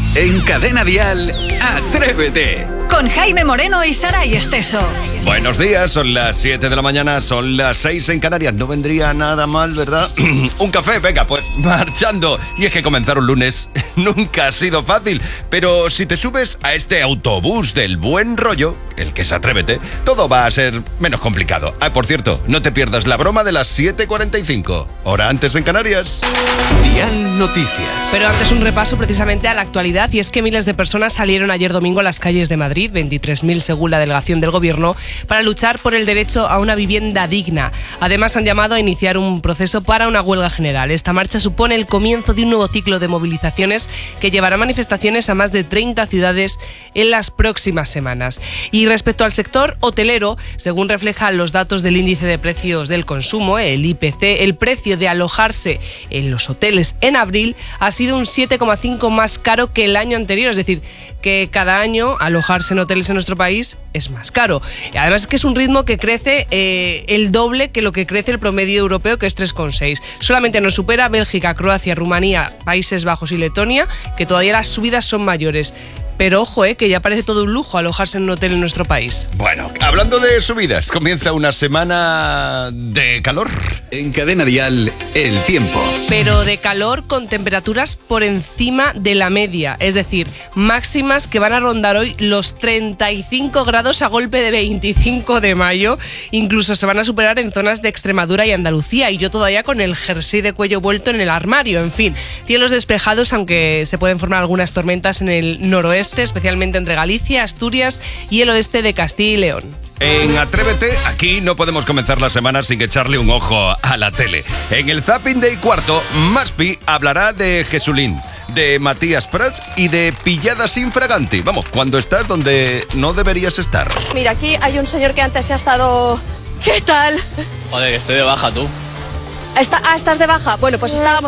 En Cadena Dial, Atrévete. Con Jaime Moreno y Saray Esteso. Buenos días, son las 7 de la mañana, son las 6 en Canarias. No vendría nada mal, ¿verdad? Un café, venga, pues marchando. Y es que comenzar un lunes nunca ha sido fácil. Pero si te subes a este autobús del buen rollo, el que es Atrévete, todo va a ser menos complicado. Ah, por cierto, no te pierdas la broma de las 7:45. Hora antes en Canarias. Dial Noticias. Pero antes un repaso precisamente a la actualidad, y es que miles de personas salieron ayer domingo a las calles de Madrid, 23.000 según la delegación del gobierno, para luchar por el derecho a una vivienda digna. Además han llamado a iniciar un proceso para una huelga general. Esta marcha supone el comienzo de un nuevo ciclo de movilizaciones que llevará manifestaciones a más de 30 ciudades en las próximas semanas. Y respecto al sector hotelero, según reflejan los datos del índice de precios del consumo, el IPC, el precio de alojarse en los hoteles en abril ha sido un 7,5% más caro que el año anterior, es decir, que cada año alojarse en hoteles en nuestro país es más caro. Además es que es un ritmo que crece el doble que lo que crece el promedio europeo, que es 3,6. Solamente nos supera Bélgica, Croacia, Rumanía, Países Bajos y Letonia, que todavía las subidas son mayores. Pero ojo, que ya parece todo un lujo alojarse en un hotel en nuestro país. Bueno, hablando de subidas, comienza una semana de calor. En Cadena Dial, el tiempo. Pero de calor con temperaturas por encima de la media, es decir, máximas que van a rondar hoy los 35 grados a golpe de 25 de mayo. Incluso se van a superar en zonas de Extremadura y Andalucía, y yo todavía con el jersey de cuello vuelto en el armario. En fin, cielos despejados, aunque se pueden formar algunas tormentas en el noroeste, especialmente entre Galicia, Asturias y el oeste de Castilla y León. En Atrévete, aquí no podemos comenzar la semana sin echarle un ojo a la tele. En el Zapping de cuarto, Maspi hablará de Jesulín, de Matías Prats y de Pilladas Infraganti. Vamos, cuando estás donde no deberías estar. Mira, aquí hay un señor que antes ha estado... ¿Qué tal? Joder, estoy de baja, tú. ¿Estás de baja? Bueno, pues estábamos